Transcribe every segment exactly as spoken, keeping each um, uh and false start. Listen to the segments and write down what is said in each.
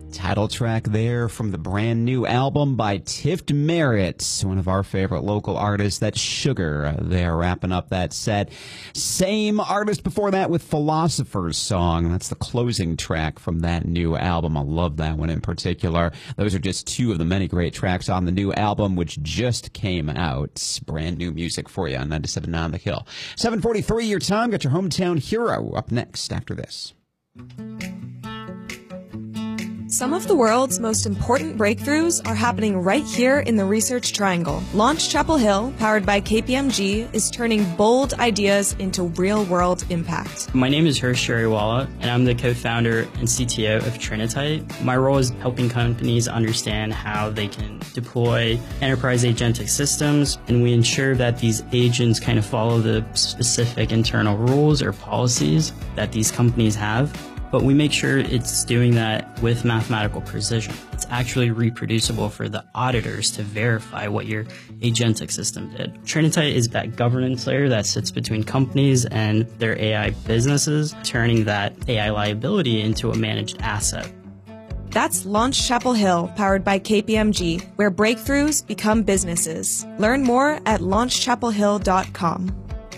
Title track there from the brand new album by Tift Merritt, one of our favorite local artists. That's Sugar. They're wrapping up that set. Same artist before that with Philosopher's Song. That's the closing track from that new album. I love that one in particular. Those are just two of the many great tracks on the new album, which just came out. Brand new music for you on ninety-seven point nine The Hill. seven forty-three your time. Got your hometown hero up next after this. Some of the world's most important breakthroughs are happening right here in the Research Triangle. Launch Chapel Hill, powered by K P M G, is turning bold ideas into real-world impact. My name is Hirsch Shariwala, and I'm the co-founder and C T O of Trinitite. My role is helping companies understand how they can deploy enterprise agentic systems, and we ensure that these agents kind of follow the specific internal rules or policies that these companies have. But we make sure it's doing that with mathematical precision. It's actually reproducible for the auditors to verify what your agentic system did. Trinitite is that governance layer that sits between companies and their A I businesses, turning that A I liability into a managed asset. That's Launch Chapel Hill, powered by K P M G, where breakthroughs become businesses. Learn more at launch chapel hill dot com.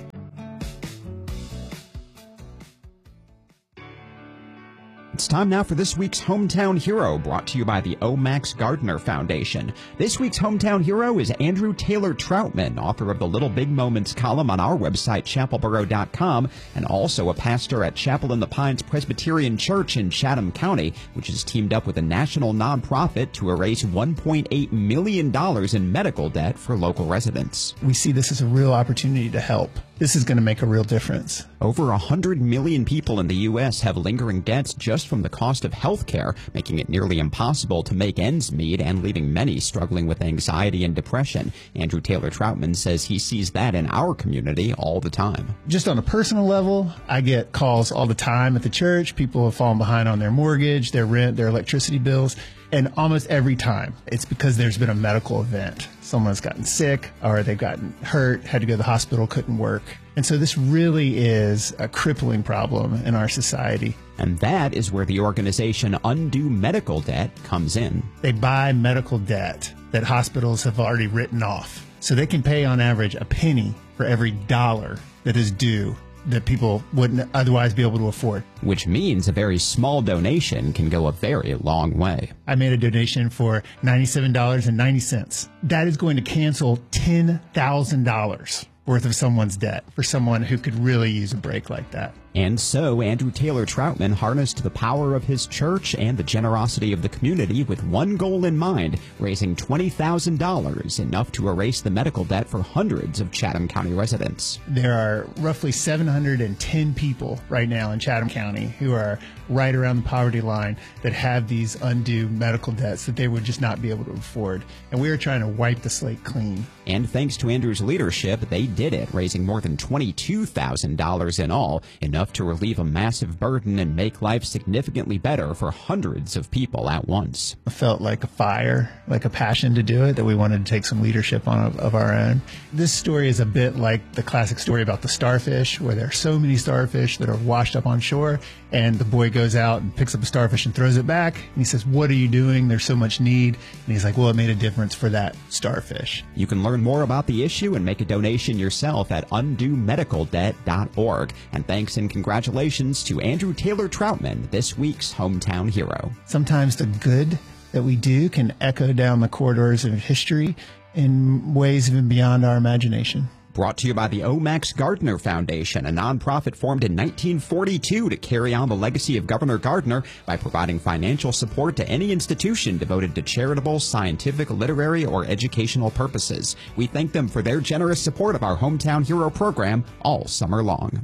It's time now for this week's Hometown Hero, brought to you by the O. Max Gardner Foundation. This week's Hometown Hero is Andrew Taylor Troutman, author of the Little Big Moments column on our website, chapel borough dot com, and also a pastor at Chapel in the Pines Presbyterian Church in Chatham County, which has teamed up with a national nonprofit to erase one point eight million dollars in medical debt for local residents. We see this as a real opportunity to help. This is going to make a real difference. Over one hundred million people in the U S have lingering debts just from the cost of health care, making it nearly impossible to make ends meet and leaving many struggling with anxiety and depression. Andrew Taylor Troutman says he sees that in our community all the time. Just on a personal level, I get calls all the time at the church. People have fallen behind on their mortgage, their rent, their electricity bills. And almost every time, it's because there's been a medical event. Someone's gotten sick or they've gotten hurt, had to go to the hospital, couldn't work. And so this really is a crippling problem in our society. And that is where the organization Undo Medical Debt comes in. They buy medical debt that hospitals have already written off. So they can pay on average a penny for every dollar that is due that people wouldn't otherwise be able to afford. Which means a very small donation can go a very long way. I made a donation for ninety-seven dollars and ninety cents. That is going to cancel ten thousand dollars worth of someone's debt for someone who could really use a break like that. And so Andrew Taylor Troutman harnessed the power of his church and the generosity of the community with one goal in mind, raising twenty thousand dollars, enough to erase the medical debt for hundreds of Chatham County residents. There are roughly seven hundred ten people right now in Chatham County who are right around the poverty line that have these undue medical debts that they would just not be able to afford. And we are trying to wipe the slate clean. And thanks to Andrew's leadership, they did it, raising more than twenty-two thousand dollars in all, enough to relieve a massive burden and make life significantly better for hundreds of people at once. It felt like a fire, like a passion to do it, that we wanted to take some leadership on of, of our own. This story is a bit like the classic story about the starfish, where there are so many starfish that are washed up on shore, and the boy goes out and picks up a starfish and throws it back, and he says, "What are you doing? There's so much need." And he's like, "Well, it made a difference for that starfish." You can learn more about the issue and make a donation yourself at undo medical debt dot org. And thanks and congratulations to Andrew Taylor Troutman, this week's Hometown Hero. Sometimes the good that we do can echo down the corridors of history in ways even beyond our imagination. Brought to you by the O. Max Gardner Foundation, a nonprofit formed in nineteen forty-two to carry on the legacy of Governor Gardner by providing financial support to any institution devoted to charitable, scientific, literary, or educational purposes. We thank them for their generous support of our Hometown Hero program all summer long.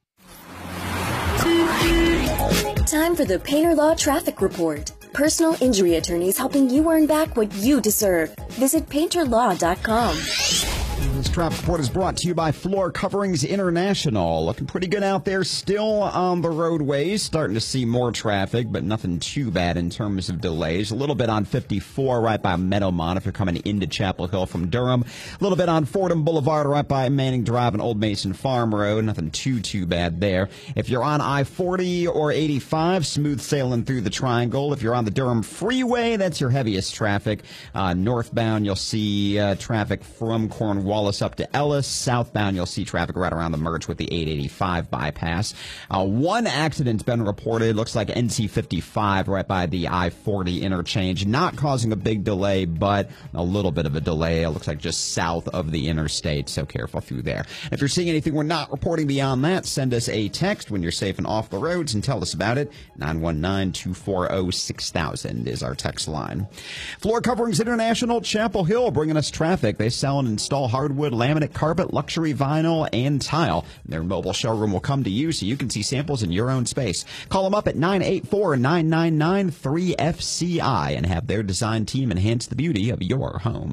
Time for the Painter Law Traffic Report. Personal injury attorneys helping you earn back what you deserve. Visit painter law dot com. It was next traffic report is brought to you by Floor Coverings International. Looking pretty good out there still on the roadways. Starting to see more traffic, but nothing too bad in terms of delays. A little bit on fifty-four right by Meadowmont if you're coming into Chapel Hill from Durham. A little bit on Fordham Boulevard right by Manning Drive and Old Mason Farm Road. Nothing too, too bad there. If you're on I forty or eighty-five, smooth sailing through the triangle. If you're on the Durham Freeway, that's your heaviest traffic. Uh, northbound, you'll see uh, traffic from Cornwallis up to Ellis. Southbound, you'll see traffic right around the merge with the eight eighty-five bypass. Uh, one accident's been reported. Looks like N C fifty-five right by the I forty interchange. Not causing a big delay, but a little bit of a delay. It looks like just south of the interstate, so careful through there. If you're seeing anything we're not reporting beyond that, send us a text when you're safe and off the roads and tell us about it. nine one nine, two four zero, six thousand is our text line. Floor Coverings International, Chapel Hill, bringing us traffic. They sell and install hardwood, laminate, carpet, luxury vinyl, and tile. Their mobile showroom will come to you so you can see samples in your own space. Call them up at nine eight four, nine nine nine, three F C I and have their design team enhance the beauty of your home.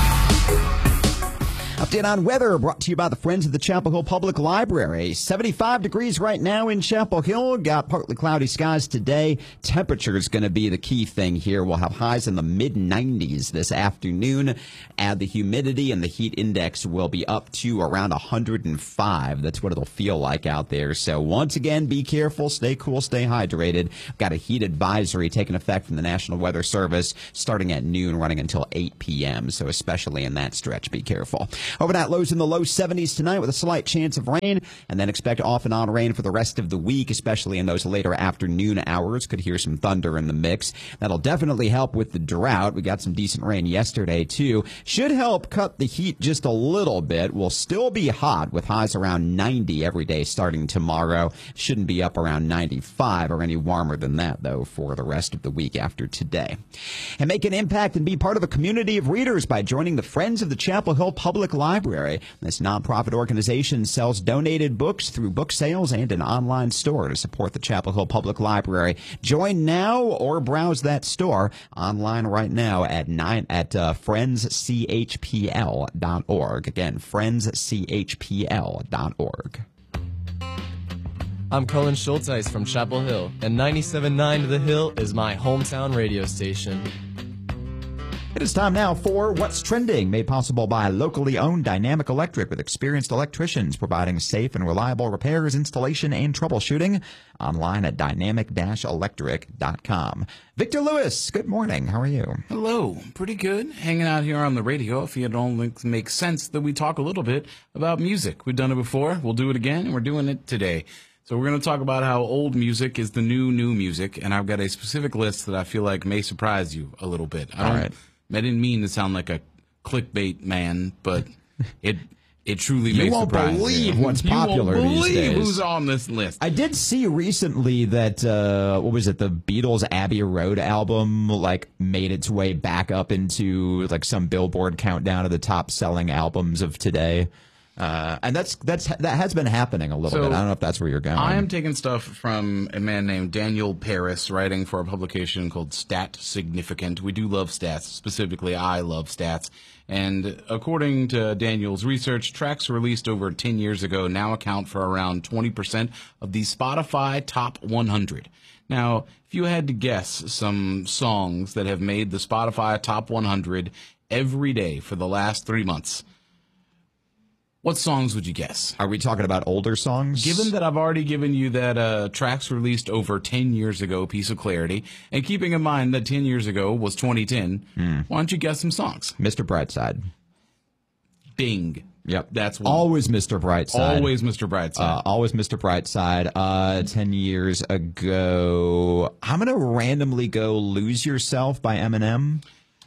Update on weather brought to you by the Friends of the Chapel Hill Public Library. seventy-five degrees right now in Chapel Hill. Got partly cloudy skies today. Temperature is going to be the key thing here. We'll have highs in the mid nineties this afternoon. Add the humidity and the heat index will be up to around one hundred five. That's what it'll feel like out there. So once again, be careful, stay cool, stay hydrated. Got a heat advisory taking effect from the National Weather Service starting at noon, running until eight p.m. So especially in that stretch, be careful. Overnight lows in the low seventies tonight with a slight chance of rain, and then expect off and on rain for the rest of the week, especially in those later afternoon hours. Could hear some thunder in the mix. That'll definitely help with the drought. We got some decent rain yesterday, too. Should help cut the heat just a little bit. We'll still be hot with highs around ninety every day starting tomorrow. Shouldn't be up around ninety-five or any warmer than that, though, for the rest of the week after today. And make an impact and be part of a community of readers by joining the Friends of the Chapel Hill Public Library. This nonprofit organization sells donated books through book sales and an online store to support the Chapel Hill Public Library. Join now or browse that store online right now at nine at uh, friends c h p l dot org. Again, friends c h p l dot org. I'm Cullen Schulteis from Chapel Hill, and ninety-seven point nine The Hill is my hometown radio station. It is time now for What's Trending, made possible by locally owned Dynamic Electric with experienced electricians providing safe and reliable repairs, installation, and troubleshooting. Online at dynamic dash electric dot com. Victor Lewis, good morning. How are you? Hello. Pretty good. Hanging out here on the radio. If it only makes sense that we talk a little bit about music. We've done it before. We'll do it again, and we're doing it today. So we're going to talk about how old music is the new, new music, and I've got a specific list that I feel like may surprise you a little bit. I don't, All right. I didn't mean to sound like a clickbait man, but it it truly may You won't surprise believe you. what's You popular won't these believe days. who's on this list. I did see recently that, uh, what was it, the Beatles' Abbey Road album, like, made its way back up into, like, some Billboard countdown of the top-selling albums of today. Uh, and that's that's that has been happening a little So, bit. I don't know if that's where you're going. I am taking stuff from a man named Daniel Paris, writing for a publication called Stat Significant. We do love stats. Specifically, I love stats. And according to Daniel's research, tracks released over ten years ago now account for around twenty percent of the Spotify Top one hundred. Now, if you had to guess some songs that have made the Spotify Top one hundred every day for the last three months, what songs would you guess? Are we talking about older songs? Given that I've already given you that uh, tracks released over ten years ago piece of clarity, and keeping in mind that ten years ago was twenty ten, mm. why don't you guess some songs? Mister Brightside. Bing. Yep. That's one. Always Mister Brightside. Always Mister Brightside. Uh, always Mister Brightside. Uh, ten years ago, I'm going to randomly go Lose Yourself by Eminem.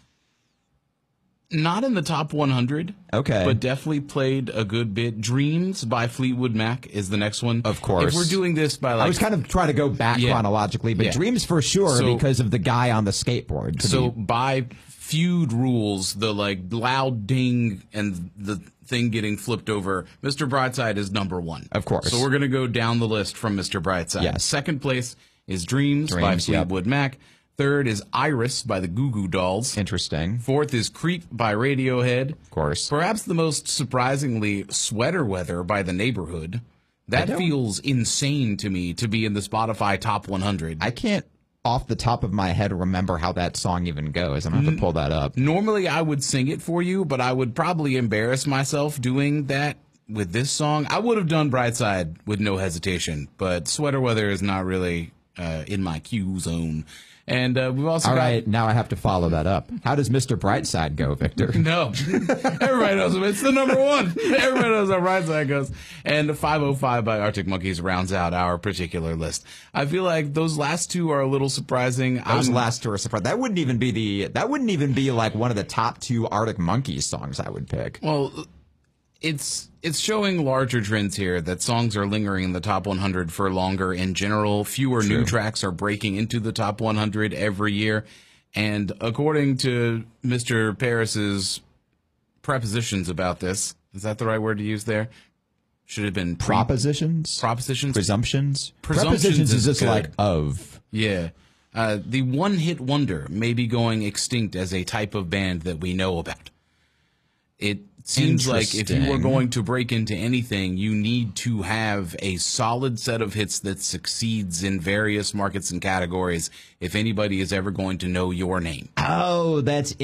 Not in the top one hundred. Okay. But definitely played a good bit. Dreams by Fleetwood Mac is the next one. Of course. If we're doing this by like... I was kind of trying to go back Yeah. chronologically, but Yeah. Dreams for sure So- because of the guy on the skateboard. to So be- by feud rules, the like loud ding and the thing getting flipped over, Mister Brightside is number one. Of course. So we're going to go down the list from Mister Brightside. Yes. Second place is Dreams, by Dreams, yep. Fleetwood Mac. Third is Iris by the Goo Goo Dolls. Interesting. Fourth is Creep by Radiohead. Of course. Perhaps the most surprisingly, Sweater Weather by The Neighborhood. That feels insane to me to be in the Spotify Top one hundred. I can't, off the top of my head, remember how that song even goes. I'm going to have to pull that up. Normally, I would sing it for you, but I would probably embarrass myself doing that with this song. I would have done Brightside with no hesitation, but Sweater Weather is not really uh, in my cue zone. And uh, we've also All got... right, now I have to follow that up. How does Mister Brightside go, Victor? No. Everybody knows him. It's the number one. Everybody knows how Brightside goes. And five oh five by Arctic Monkeys rounds out our particular list. I feel like those last two are a little surprising. Those I'm, last two are surprising. That wouldn't even be the. That wouldn't even be like one of the top two Arctic Monkeys songs I would pick. Well, it's it's showing larger trends here that songs are lingering in the top one hundred for longer in general. Fewer True. new tracks are breaking into the top one hundred every year. And according to Mister Paris's prepositions about this, is that the right word to use there? Should have been pre- Propositions? Propositions? Presumptions? Presumptions Prepositions is is just good. like of. Yeah. Uh, the one-hit wonder may be going extinct as a type of band that we know about. It seems like if you were Interesting. going to break into anything, you need to have a solid set of hits that succeeds in various markets and categories if anybody is ever going to know your name. Oh, that's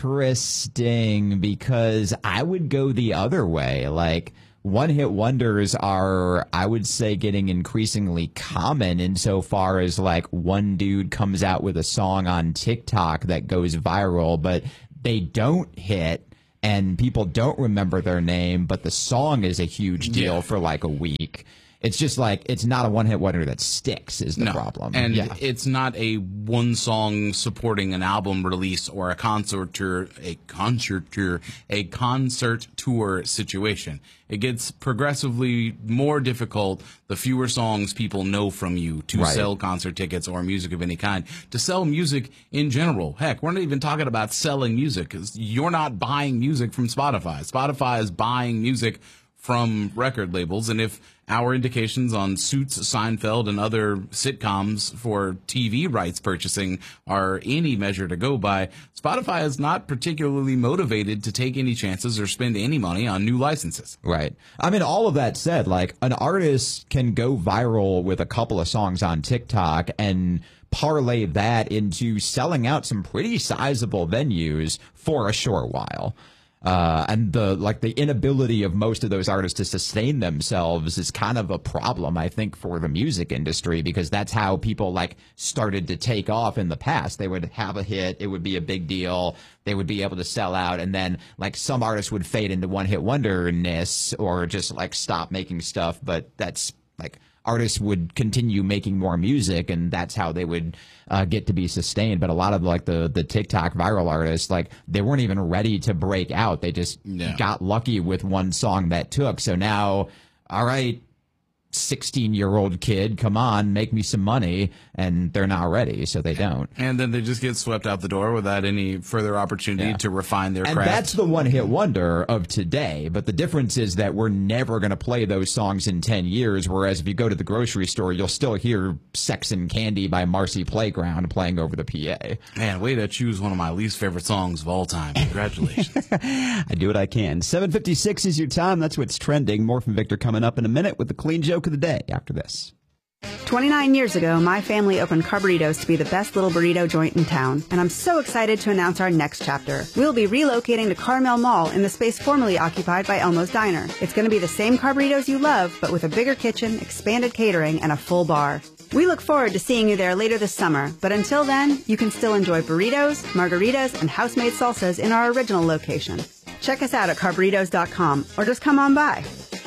interesting because I would go the other way. Like, one-hit wonders are, I would say, getting increasingly common insofar as, like, one dude comes out with a song on TikTok that goes viral, but they don't hit. And people don't remember their name, but the song is a huge deal Yeah. for like a week. It's just like, it's not a one-hit wonder that sticks is the No. problem. And yeah. it's not a one song supporting an album release or a concert tour, a concert tour, a concert tour situation. It gets progressively more difficult the fewer songs people know from you to Right. sell concert tickets or music of any kind, to sell music in general. Heck, we're not even talking about selling music because you're not buying music from Spotify. Spotify is buying music from record labels, and if our indications on Suits, Seinfeld, and other sitcoms for T V rights purchasing are any measure to go by, Spotify is not particularly motivated to take any chances or spend any money on new licenses. Right. I mean, all of that said, like, an artist can go viral with a couple of songs on TikTok and parlay that into selling out some pretty sizable venues for a short while. Uh, and the like the inability of most of those artists to sustain themselves is kind of a problem, I think, for the music industry, because that's how people like started to take off in the past. They would have a hit, it would be a big deal, they would be able to sell out, and then like some artists would fade into one-hit wonderness or just like stop making stuff. But that's like artists would continue making more music, and that's how they would uh, get to be sustained. But a lot of like the the TikTok viral artists, like they weren't even ready to break out. They just Yeah. got lucky with one song that took. So now, all right, sixteen-year-old kid, come on, make me some money, and they're not ready, so they don't. And then they just get swept out the door without any further opportunity Yeah. to refine their And craft. that's the one-hit wonder of today. But the difference is that we're never going to play those songs in ten years, whereas if you go to the grocery store, you'll still hear Sex and Candy by Marcy Playground playing over the P A. Man, way to choose one of my least favorite songs of all time. Congratulations. I do what I can. seven fifty-six is your time. That's what's trending. More from Victor coming up in a minute with the clean joke of the day after this. twenty-nine years ago, my family opened Carburritos to be the best little burrito joint in town, and I'm so excited to announce our next chapter. We'll be relocating to Carmel Mall in the space formerly occupied by Elmo's Diner. It's going to be the same Carburritos you love, but with a bigger kitchen, expanded catering, and a full bar. We look forward to seeing you there later this summer, but until then, you can still enjoy burritos, margaritas, and house-made salsas in our original location. Check us out at carburritos dot com, or just come on by.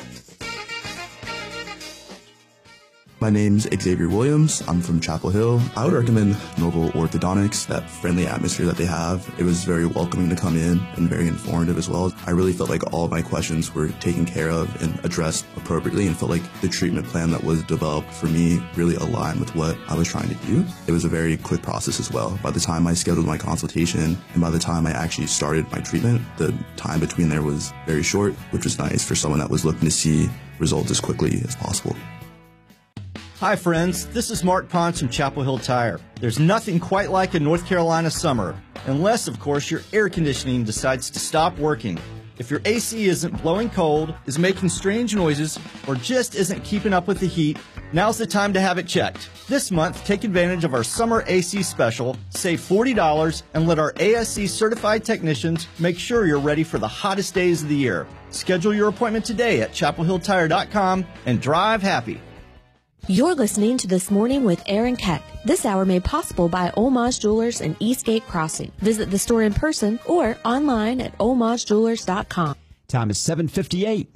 My name's Xavier Williams. I'm from Chapel Hill. I would recommend Noble Orthodontics, that friendly atmosphere that they have. It was very welcoming to come in and very informative as well. I really felt like all of my questions were taken care of and addressed appropriately, and felt like the treatment plan that was developed for me really aligned with what I was trying to do. It was a very quick process as well. By the time I scheduled my consultation and by the time I actually started my treatment, the time between there was very short, which was nice for someone that was looking to see results as quickly as possible. Hi friends, this is Mark Pons from Chapel Hill Tire. There's nothing quite like a North Carolina summer, unless of course your air conditioning decides to stop working. If your A C isn't blowing cold, is making strange noises, or just isn't keeping up with the heat, now's the time to have it checked. This month, take advantage of our summer A C special, save forty dollars, and let our A S C certified technicians make sure you're ready for the hottest days of the year. Schedule your appointment today at chapel hill tire dot com and drive happy. You're listening to This Morning with Aaron Keck. This hour made possible by Olmaz Jewelers and Eastgate Crossing. Visit the store in person or online at olmaz jewelers dot com. Time is seven fifty-eight.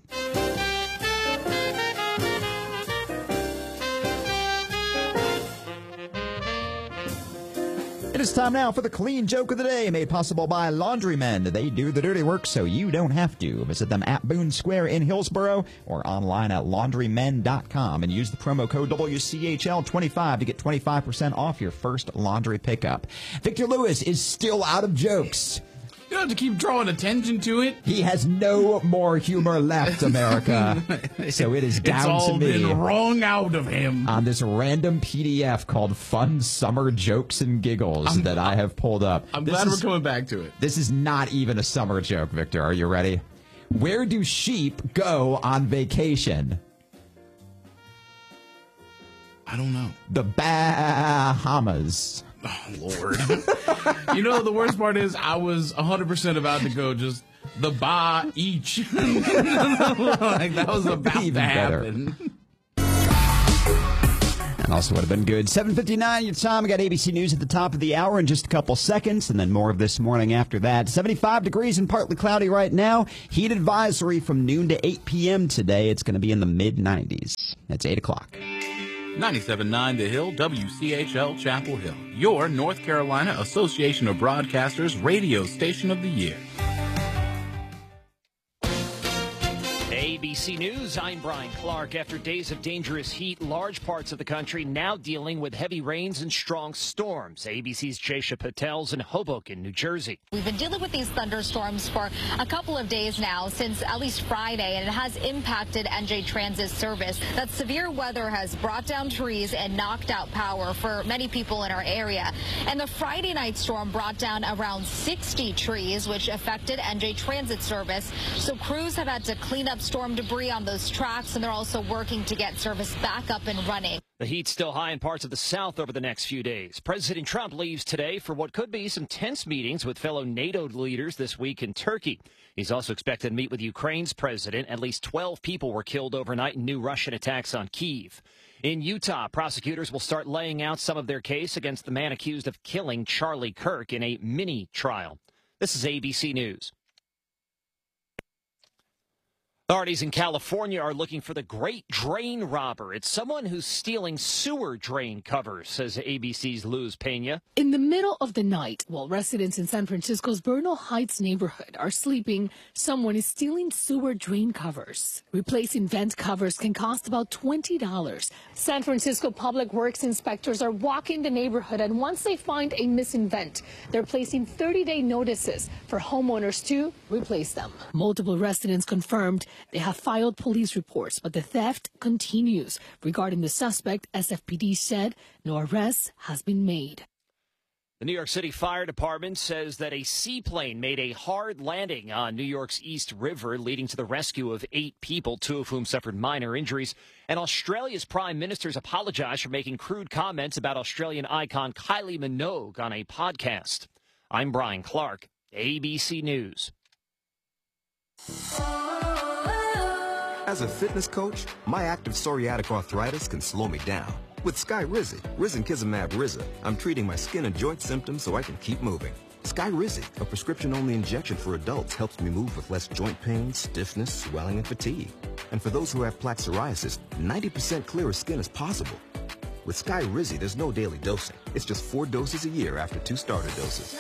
It is time now for the clean joke of the day, made possible by Laundrymen. They do the dirty work so you don't have to. Visit them at Boone Square in Hillsboro or online at laundrymen dot com and use the promo code W C H L twenty-five to get twenty-five percent off your first laundry pickup. Victor Lewis is still out of jokes. You don't have to keep drawing attention to it. He has no more humor left, America. So it is down it's all to me. been wrung out of him. On this random P D F called Fun Summer Jokes and Giggles I'm, that I have pulled up. I'm this glad is, we're coming back to it. This is not even a summer joke, Victor. Are you ready? Where do sheep go on vacation? I don't know. The Bahamas. Oh, Lord. You know, the worst part is I was one hundred percent about to go just the ba each. Like, that was about Even to happen. And also would have been good. seven fifty-nine, your time. We got A B C News at the top of the hour in just a couple seconds, and then more of this morning after that. seventy-five degrees and partly cloudy right now. Heat advisory from noon to eight p.m. today. It's going to be in the mid nineties. It's eight o'clock. ninety-seven point nine The Hill, W C H L Chapel Hill, your North Carolina Association of Broadcasters radio station of the year. A B C News, I'm Brian Clark. After days of dangerous heat, large parts of the country now dealing with heavy rains and strong storms. A B C's Jaysha Patel's in Hoboken, New Jersey. We've been dealing with these thunderstorms for a couple of days now, since at least Friday, and it has impacted N J Transit service. That severe weather has brought down trees and knocked out power for many people in our area. And the Friday night storm brought down around sixty trees, which affected N J Transit service. So crews have had to clean up storm debris on those tracks, and they're also working to get service back up and running. The heat's still high in parts of the South over the next few days. President Trump leaves today for what could be some tense meetings with fellow NATO leaders this week in Turkey. He's also expected to meet with Ukraine's president. At least twelve people were killed overnight in new Russian attacks on Kyiv. In Utah, prosecutors will start laying out some of their case against the man accused of killing Charlie Kirk in a mini trial. This is A B C News. Authorities in California are looking for the great drain robber. It's someone who's stealing sewer drain covers, says A B C's Luz Pena. In the middle of the night, while residents in San Francisco's Bernal Heights neighborhood are sleeping, someone is stealing sewer drain covers. Replacing vent covers can cost about twenty dollars. San Francisco Public Works inspectors are walking the neighborhood, and once they find a missing vent, they're placing thirty-day notices for homeowners to replace them. Multiple residents confirmed they have filed police reports, but the theft continues. Regarding the suspect, S F P D said no arrest has been made. The New York City Fire Department says that a seaplane made a hard landing on New York's East River, leading to the rescue of eight people, two of whom suffered minor injuries. And Australia's Prime Minister's apologized for making crude comments about Australian icon Kylie Minogue on a podcast. I'm Brian Clark, A B C News. As a fitness coach, my active psoriatic arthritis can slow me down. With Skyrizi, Risankizumab Riza, I'm treating my skin and joint symptoms so I can keep moving. Skyrizi, a prescription-only injection for adults, helps me move with less joint pain, stiffness, swelling, and fatigue. And for those who have plaque psoriasis, ninety percent clearer skin is possible. With Skyrizi, there's no daily dosing. It's just four doses a year after two starter doses.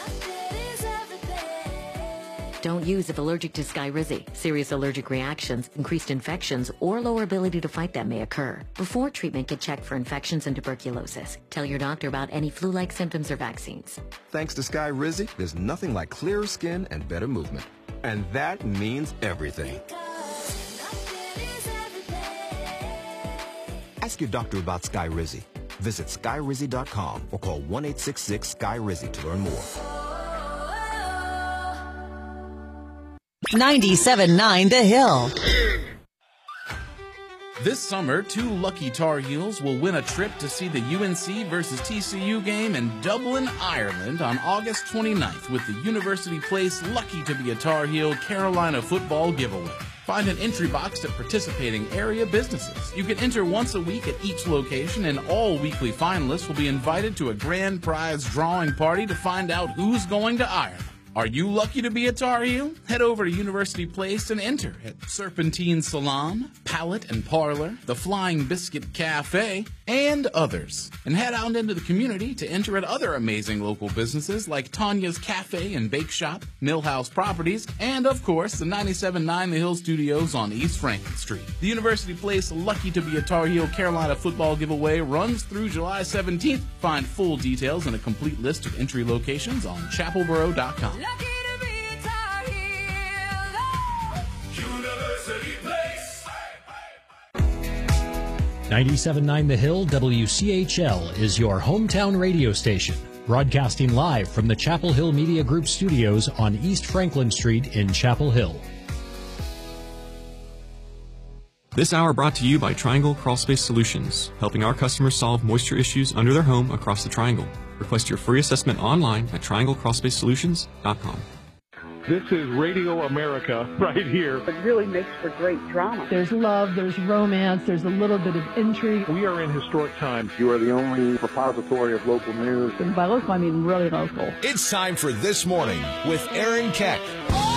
Don't use if allergic to Skyrizi. Serious allergic reactions, increased infections, or lower ability to fight them may occur. Before treatment, get checked for infections and tuberculosis. Tell your doctor about any flu-like symptoms or vaccines. Thanks to Skyrizi, there's nothing like clearer skin and better movement. And that means everything. At Ask your doctor about Skyrizi. Visit Skyrizi dot com or call one eight six six Skyrizi to learn more. ninety-seven point nine The Hill. This summer, two lucky Tar Heels will win a trip to see the U N C versus T C U game in Dublin, Ireland on August twenty-ninth with the University Place Lucky to be a Tar Heel Carolina football giveaway. Find an entry box at participating area businesses. You can enter once a week at each location, and all weekly finalists will be invited to a grand prize drawing party to find out who's going to Ireland. Are you lucky to be a Tar Heel? Head over to University Place and enter at Serpentine Salon, Palette and Parlor, the Flying Biscuit Cafe, and others. And head out into the community to enter at other amazing local businesses like Tanya's Cafe and Bake Shop, Millhouse Properties, and of course the ninety-seven point nine The Hill Studios on East Franklin Street. The University Place Lucky to be a Tar Heel Carolina football giveaway runs through July seventeenth. Find full details and a complete list of entry locations on chapelboro dot com. ninety-seven point nine The Hill W C H L is your hometown radio station, broadcasting live from the Chapel Hill Media Group studios on East Franklin Street in Chapel Hill. This hour brought to you by Triangle Crawlspace Solutions, helping our customers solve moisture issues under their home across the Triangle. Request your free assessment online at triangle crawlspace solutions dot com. This is Radio America right here. It really makes for great drama. There's love, there's romance, there's a little bit of intrigue. We are in historic times. You are the only repository of local news. And by local, I mean really local. It's time for This Morning with Aaron Keck.